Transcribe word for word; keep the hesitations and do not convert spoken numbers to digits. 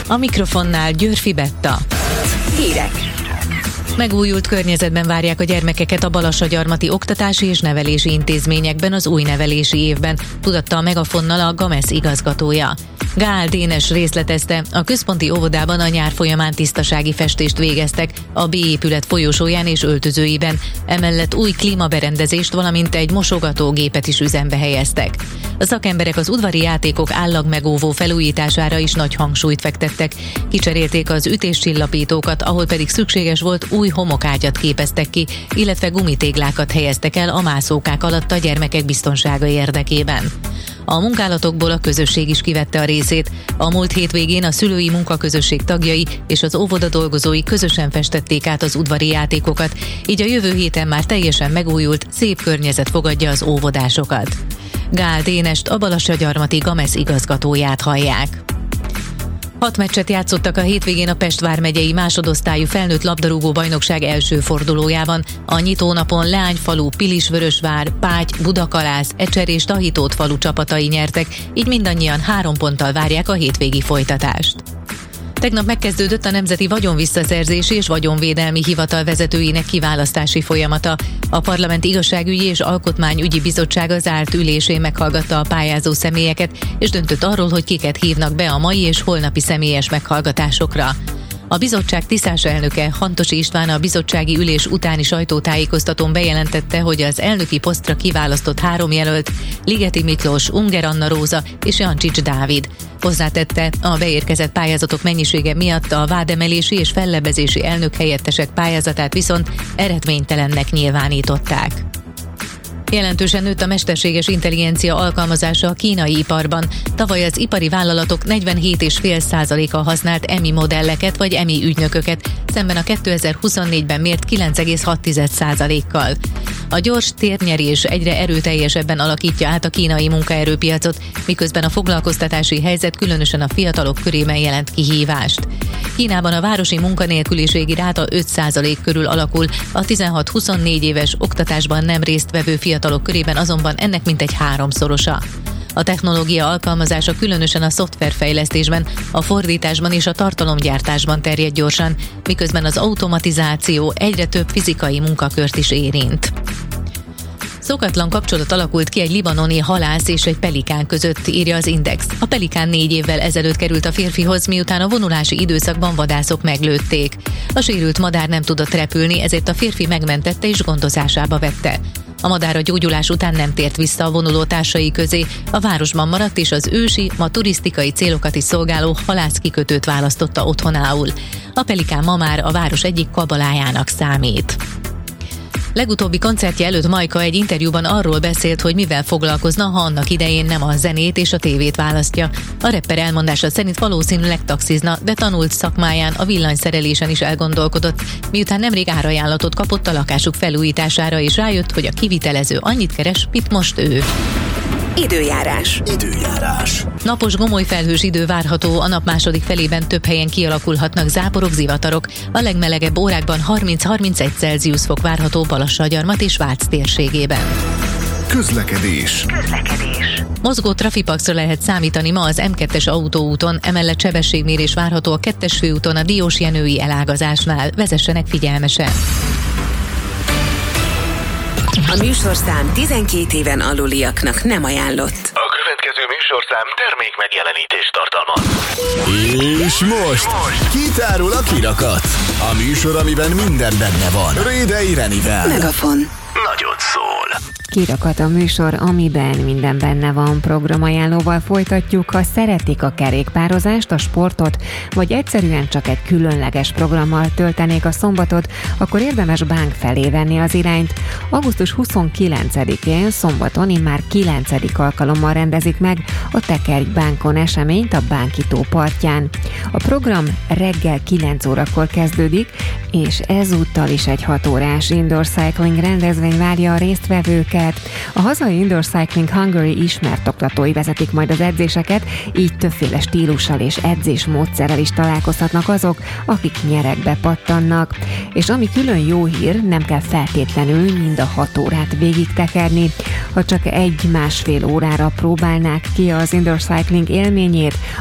A mikrofonnál Győrfi Betta. Hírek. Megújult környezetben várják a gyermekeket a Balassagyarmati Oktatási és Nevelési Intézményekben az új nevelési évben, tudatta a Megafonnal a Gamesz igazgatója. Gál Dénes részletezte, a központi óvodában a nyár folyamán tisztasági festést végeztek a B épület folyosóján és öltözőiben, emellett új klímaberendezést, valamint egy mosogatógépet is üzembe helyeztek. A szakemberek az udvari játékok állagmegóvó felújítására is nagy hangsúlyt fektettek. Kicserélték az ütéscsillapítókat, ahol pedig szükséges volt, új homokágyat képeztek ki, illetve gumitéglákat helyeztek el a mászókák alatt a gyermekek biztonsága érdekében. A munkálatokból a közösség is kivette a részét. A múlt hétvégén a szülői munkaközösség tagjai és az óvoda dolgozói közösen festették át az udvari játékokat, így a jövő héten már teljesen megújult, szép környezet fogadja az óvodásokat. Gál Dénest, a Balassagyarmati Gamesz igazgatóját hallják. Hat meccset játszottak a hétvégén a Pest vármegyei másodosztályú felnőtt labdarúgó bajnokság első fordulójában. A nyitónapon Leányfalu, Pilisvörösvár, Páty, Budakalász, Ecser és Tahitót falu csapatai nyertek, így mindannyian három ponttal várják a hétvégi folytatást. Tegnap megkezdődött a Nemzeti Vagyonvisszaszerzési és Vagyonvédelmi Hivatal vezetőinek kiválasztási folyamata. A Parlament Igazságügyi és Alkotmányügyi Bizottsága zárt ülésén meghallgatta a pályázó személyeket, és döntött arról, hogy kiket hívnak be a mai és holnapi személyes meghallgatásokra. A bizottság tisztás elnöke, Hantosi István a bizottsági ülés utáni sajtótájékoztatón bejelentette, hogy az elnöki posztra kiválasztott három jelölt, Ligeti Miklós, Unger Anna Róza és Jancsics Dávid. Hozzátette, a beérkezett pályázatok mennyisége miatt a vádemelési és fellebbezési elnök helyettesek pályázatát viszont eredménytelennek nyilvánították. Jelentősen nőtt a mesterséges intelligencia alkalmazása a kínai iparban. Tavaly az ipari vállalatok negyvenhét egész öt százaléka használt E M I modelleket vagy E M I ügynököket, szemben a kétezer-huszonnégyben mért kilenc egész hat százalékkal. A gyors térnyerés egyre erőteljesebben alakítja át a kínai munkaerőpiacot, miközben a foglalkoztatási helyzet különösen a fiatalok körében jelent kihívást. Kínában a városi munkanélküliségi ráta öt százalék körül alakul, a tizenhat-huszonnégy éves oktatásban nem résztvevő fiatalok körében azonban ennek mintegy háromszorosa. A technológia alkalmazása különösen a szoftverfejlesztésben, a fordításban és a tartalomgyártásban terjed gyorsan, miközben az automatizáció egyre több fizikai munkakört is érint. Szokatlan kapcsolat alakult ki egy libanoni halász és egy pelikán között, írja az Index. A pelikán négy évvel ezelőtt került a férfihoz, miután a vonulási időszakban vadászok meglőtték. A sérült madár nem tudott repülni, ezért a férfi megmentette és gondozásába vette. A madár a gyógyulás után nem tért vissza a vonuló társai közé, a városban maradt és az ősi, ma turisztikai célokat is szolgáló halászkikötőt választotta otthonául. A pelikán ma már a város egyik kabalájának számít. Legutóbbi koncertje előtt Majka egy interjúban arról beszélt, hogy mivel foglalkozna, ha annak idején nem a zenét és a tévét választja. A rapper elmondása szerint valószínűleg taxizna, de tanult szakmáján, a villanyszerelésen is elgondolkodott, miután nemrég árajánlatot kapott a lakásuk felújítására, és rájött, hogy a kivitelező annyit keres, mint most ő. Időjárás. Időjárás. Napos gomolyfelhős idő várható, a nap második felében több helyen kialakulhatnak záporok, zivatarok. A legmelegebb órákban harminc-harmincegy Celsius fok várható Balassagyarmat és Vác térségében. Közlekedés. Közlekedés. Mozgó trafipaxra lehet számítani ma az em kettes autóúton, emellett sebességmérés várható a kettes főúton a Diósjenői elágazásnál. Vezessenek figyelmesen! A műsorszám tizenkét éven aluliaknak nem ajánlott. A következő műsorszám termék megjelenítést tartalmaz. És most kitárul a kirakat. A műsor, amiben minden benne van. Rédei Renivel. Megafon. Nagyot szól. Kirakat a műsor, amiben minden benne van. Programajánlóval folytatjuk, ha szeretik a kerékpározást, a sportot, vagy egyszerűen csak egy különleges programmal töltenék a szombatot, akkor érdemes Bánk felé venni az irányt. augusztus huszonkilencedikén szombaton immár kilencedik alkalommal rendezik meg a Tekerj Bánkon eseményt a Bánki tó partján. A program reggel kilenc órakor kezdődik, és ezúttal is egy hat órás indoor cycling rendezvény várja a résztvevőket. A hazai Indoor Cycling Hungary ismert oktatói vezetik majd az edzéseket, így többféle stílussal és edzésmódszerrel is találkozhatnak azok, akik nyeregbe pattannak. És ami külön jó hír, nem kell feltétlenül mind a hat órát végig tekerni. Ha csak egy-másfél órára próbálnák ki az indoor cycling élményét,